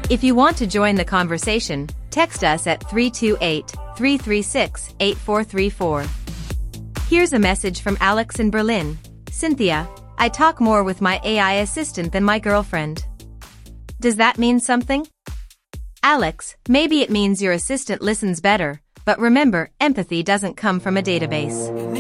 If you want to join the conversation, text us at 328-336-8434. Here's a message from Alex in Berlin. Cynthia, I talk more with my AI assistant than my girlfriend. Does that mean something? Alex, maybe it means your assistant listens better, but remember, empathy doesn't come from a database.